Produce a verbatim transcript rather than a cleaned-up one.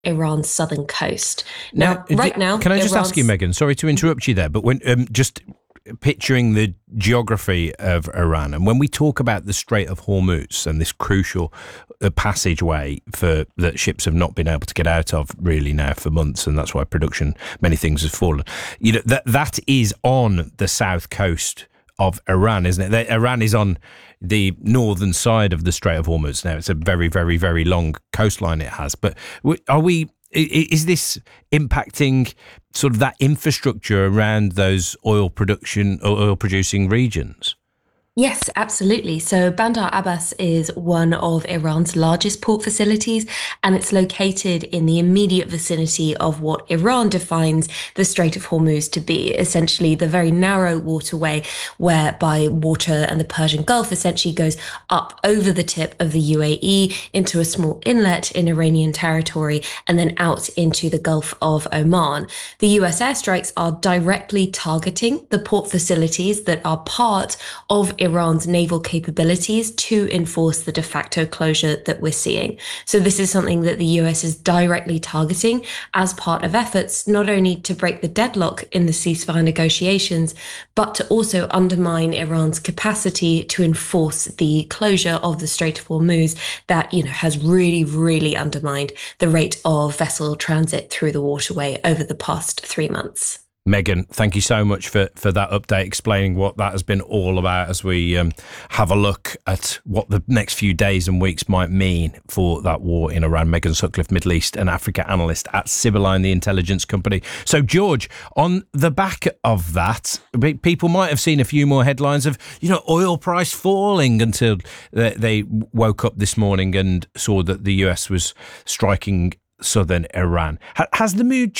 Iran's southern coast. Now, Now, right now, can I just Iran's... ask you, Megan? Sorry to interrupt you there, but when um, just picturing the geography of Iran, and when we talk about the Strait of Hormuz and this crucial uh, passageway for that ships have not been able to get out of really now for months, and that's why production, many things has fallen. You know, that that is on the south coast of Iran, isn't it? That Iran is on the northern side of the Strait of Hormuz. Now, it's a very, very, very long coastline it has. But are we? Is this impacting sort of that infrastructure around those oil production, oil producing regions? Yes, absolutely. So Bandar Abbas is one of Iran's largest port facilities, and it's located in the immediate vicinity of what Iran defines the Strait of Hormuz to be, essentially the very narrow waterway whereby water and the Persian Gulf essentially goes up over the tip of the U A E into a small inlet in Iranian territory and then out into the Gulf of Oman. The U S airstrikes are directly targeting the port facilities that are part of Iran's naval capabilities to enforce the de facto closure that we're seeing. So this is something that the U S is directly targeting as part of efforts not only to break the deadlock in the ceasefire negotiations, but to also undermine Iran's capacity to enforce the closure of the Strait of Hormuz that, you know, has really, really undermined the rate of vessel transit through the waterway over the past three months. Megan, thank you so much for, for that update, explaining what that has been all about as we um, have a look at what the next few days and weeks might mean for that war in Iran. Megan Sutcliffe, Middle East and Africa analyst at Sibylline, the intelligence company. So, George, on the back of that, people might have seen a few more headlines of, you know, oil price falling until they woke up this morning and saw that the U S was striking southern Iran. Has the mood